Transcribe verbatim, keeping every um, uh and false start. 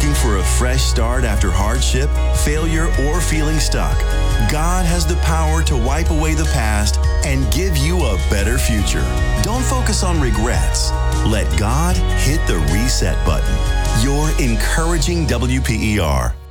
Looking for a fresh start after hardship, failure, or feeling stuck? God has the power to wipe away the past and give you a better future. Don't focus on regrets. Let God hit the reset button. Your encouraging W P E R.